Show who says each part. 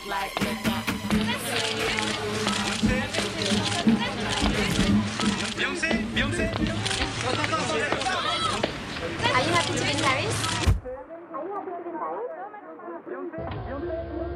Speaker 1: like liquor.
Speaker 2: Beyoncé, Beyoncé.
Speaker 1: Are you happy to be in Paris?
Speaker 2: Beyoncé, Beyoncé.